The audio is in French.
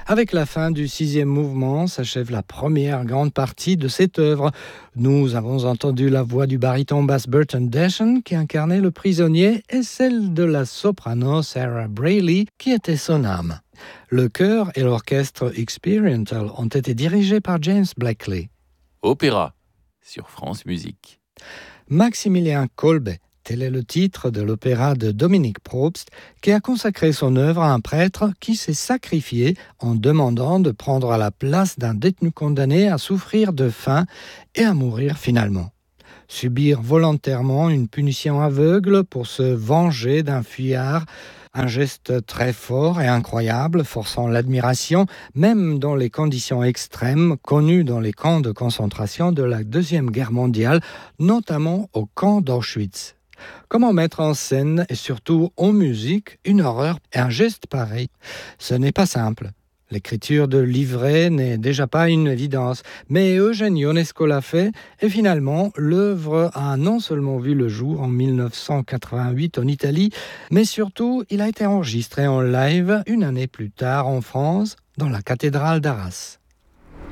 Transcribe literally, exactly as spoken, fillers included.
Avec la fin du sixième mouvement s'achève la première grande partie de cette œuvre. Nous avons entendu la voix du baryton basse Burton Deschen qui incarnait le prisonnier et celle de la soprano Sarah Braley qui était son âme. Le chœur et l'orchestre Experimental ont été dirigés par James Blakely. Opéra sur France Musique. Maximilien Kolbe, tel est le titre de l'opéra de Dominique Probst, qui a consacré son œuvre à un prêtre qui s'est sacrifié en demandant de prendre à la place d'un détenu condamné à souffrir de faim et à mourir finalement. Subir volontairement une punition aveugle pour se venger d'un fuyard, un geste très fort et incroyable, forçant l'admiration, même dans les conditions extrêmes connues dans les camps de concentration de la Deuxième Guerre mondiale, notamment au camp d'Auschwitz. Comment mettre en scène et surtout en musique une horreur et un geste pareil ? Ce n'est pas simple. L'écriture de livret n'est déjà pas une évidence, mais Eugène Ionesco l'a fait et finalement l'œuvre a non seulement vu le jour en dix-neuf cent quatre-vingt-huit en Italie, mais surtout il a été enregistré en live une année plus tard en France dans la cathédrale d'Arras.